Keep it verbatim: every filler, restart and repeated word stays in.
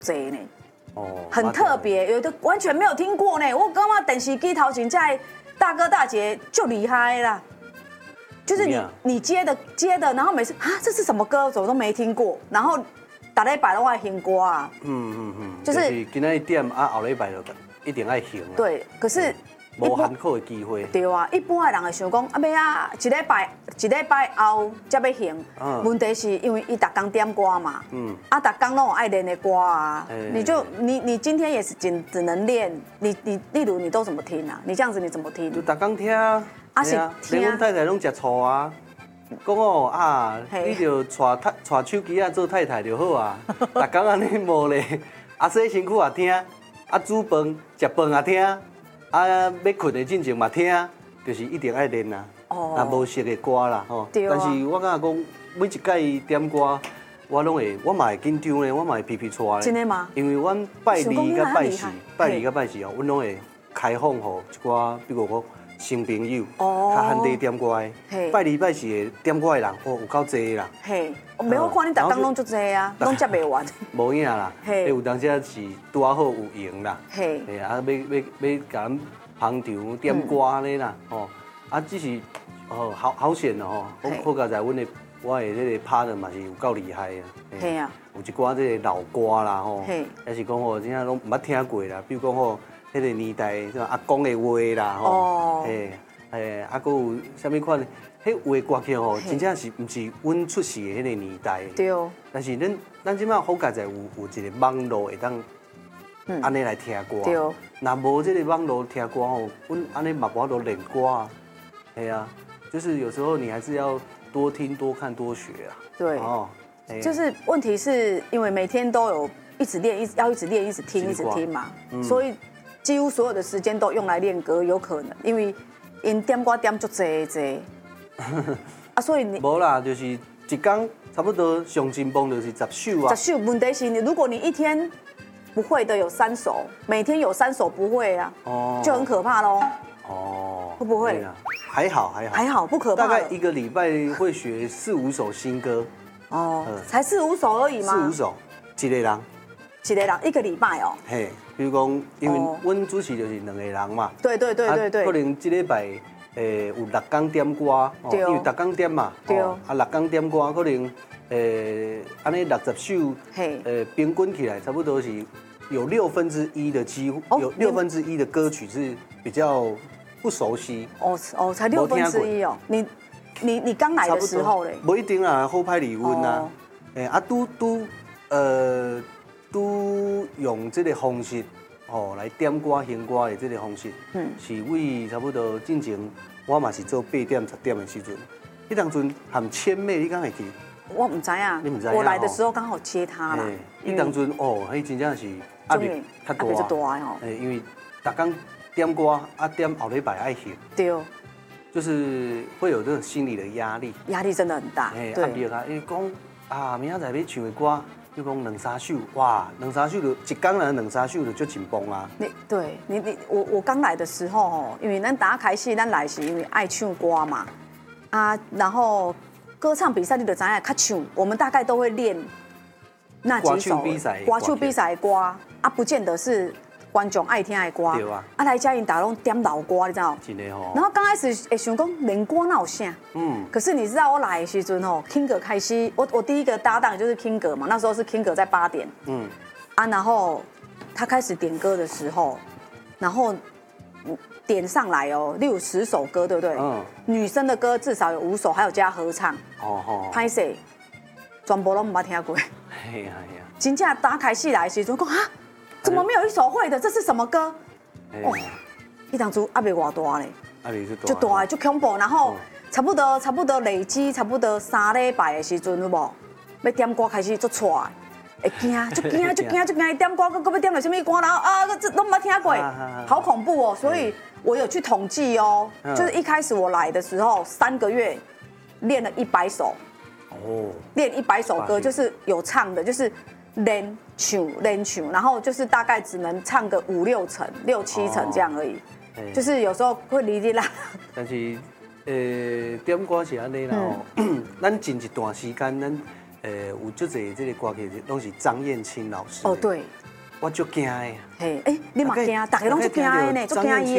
济呢。 哦， 很特别，有的完全没有听过呢。我刚刚电视机头前在大哥大姐就厉害啦，就是你你接的接的，然后每次啊这是什么歌，怎么都没听过，然后打礼拜的话听歌啊， 嗯嗯嗯， 就就是今仔点啊后礼拜就一定爱行啊。 对，可是无喊扣的机会。 对啊，一般的人会想讲啊，要啊一礼拜一礼拜后才要行。 嗯。 问题是因为伊逐工点歌嘛。 嗯。 啊，逐工拢有爱练的歌啊。 欸、 你就你你今天也是只只能练，你你例如你都怎么听啊？你这样子你怎么听？ 就逐工听啊。 啊是听。 连阮太太拢食醋啊。讲哦啊，你就带太带手机啊做太太就好啊。逐工安尼无咧，啊洗身躯也听，啊煮饭食饭也听。啊，要困的进前嘛听，就是一定爱练啊。哦。啊，无熟的歌啦，吼。对啊。但是我感觉讲，每一届点歌，我拢会，我嘛会紧张咧，我嘛会皮皮拖咧。 真的吗？ 因为阮拜二甲拜四，拜二甲拜四哦，阮拢会开放互一寡，比如讲新朋友，较罕地点歌的。拜二拜四的点歌的人，哦，有够济啦。嘿， 没我看你逐工拢足济啊，拢接袂完。 无影啦，有当时是拄啊好有闲啦。嘿。嘿啊，要要要甲咱捧场点歌安尼啦，吼。啊，只是哦好好险哦，吼，好好佳在阮的我的这个拍的嘛是有够厉害啊。嘿啊。有一寡这个老歌啦，吼，也是讲吼，真正拢毋捌听过啦，比如讲吼。迄个年代，像阿公的话啦，吼，嘿，诶，啊，搁有啥物款？迄话歌曲吼，真正是毋是阮出世的迄个年代。对。但是咱咱即摆好佳在有有一个网络会当，安尼来听歌。对。若无这个网络听歌吼，阮安尼嘛无法度练歌啊。系啊，就是有时候你还是要多听、多看、多学啊。对。哦。 就是问题是因为每天都有一直练，一直要一直练，一直听，一直听嘛，所以。几乎所有的时间都用来练歌，有可能，因为因点歌点足济济，啊，所以你无啦，就是一天差不多上紧绷就是十首啊。 十首，问题是，如果你一天不会的有三首，每天有三首不会啊，哦，就很可怕喽。哦，会不会？ 还好还好， 还好不可怕。 大概一个礼拜会学四五首新歌。 哦，才四五首而已吗？ 四五首，一个人。 一个人一个礼拜哦。 嘿。比如讲，因为阮主持就是两个人嘛， 对对对对对， 可能这礼拜诶有六工点歌，因为六工点嘛，对，啊六工点歌可能诶安尼六十首，诶平均起来差不多是有六分之一的机会，有六分之一的歌曲是比较不熟悉。 哦哦，才六分之一哦，你你你刚来的时候嘞？ 不一定啦，好歹离婚啊，诶啊都都呃。都用这个方式，哦，来点歌、行歌的这个方式，嗯，是为差不多进前，我嘛是做八点、十点的时阵，迄当阵含千妹，你敢会记？ 我唔知啊， 你唔知啊？ 我来的时候刚好接他啦。 迄当阵哦，迄真正是压力较大， 较大哦。 诶，因为逐工点歌啊，点后礼拜爱行。对。就是会有这种心理的压力。 压力真的很大。 诶，压力啊，因为讲啊，明仔载要唱的歌。就讲两三首，哇，两三首就一工人两三首就就紧绷啊。 你对你你我我刚来的时候哦，因为咱打开戏，咱来是因为爱唱歌嘛，啊，然后歌唱比赛你就知影较唱，我们大概都会练那几首歌唱比赛的歌啊，不见得是观众爱听的歌。对啊。啊，来嘉颖打拢点老歌，你知道？真的哦。然后刚开始会想讲练歌哪有啥？嗯。可是你知道我来的时阵哦 ，King 哥开始，我我第一个搭档就是 King 哥嘛，那时候是 King 哥在八点。嗯。啊，然后他开始点歌的时候，然后点上来哦，例如十首歌，对不对？嗯。女生的歌至少有五首，还有加合唱。哦哦。拍摄，全部都没听过。哎呀呀。真正打开戏来的时阵，讲啊。怎么没有一首会的？这是什么歌？哦，一当初阿未偌大嘞，就大就恐怖。然后差不多差不多累积差不多三礼拜的时阵，有无？要点歌开始做错，会惊，就惊就惊就惊，点歌，搁搁要点到什么歌？然后啊，这都没听过，好恐怖哦。所以我有去统计哦，就是一开始我来的时候，三个月练了一百首，哦，练一百首歌，就是有唱的，就是。练唱练唱，然后就是大概只能唱个五六成、六七成这样而已，哦、就是有时候会哩哩啦。 但是，呃，点歌是安尼啦吼，咱前一段时间咱呃，有足侪这个歌曲拢是张燕青老师。 哦，对。 我足惊的。 嘿，哎，你嘛惊？大家拢足惊的呢，足惊伊